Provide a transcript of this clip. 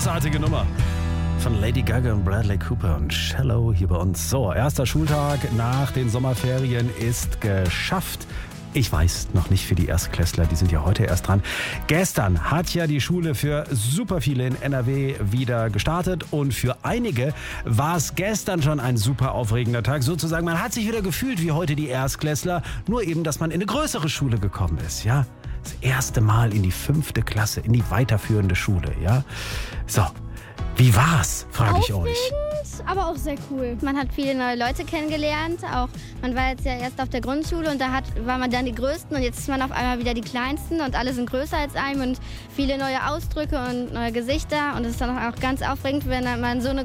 Großartige Nummer von Lady Gaga und Bradley Cooper und Shallow hier bei uns. So, erster Schultag nach den Sommerferien ist geschafft. Ich weiß noch nicht für die Erstklässler, die sind ja heute erst dran. Gestern hat ja die Schule für super viele in NRW wieder gestartet und für einige war es gestern schon ein super aufregender Tag. Sozusagen, man hat sich wieder gefühlt wie heute die Erstklässler, nur eben, dass man in eine größere Schule gekommen ist, ja. Das erste Mal in die 5. Klasse, in die weiterführende Schule, ja. So, wie war's, frage ich euch. Aber auch sehr cool. Man hat viele neue Leute kennengelernt. Auch man war jetzt ja erst auf der Grundschule und war man dann die Größten und jetzt ist man auf einmal wieder die Kleinsten und alle sind größer als einem und viele neue Ausdrücke und neue Gesichter und es ist dann auch ganz aufregend, wenn man so eine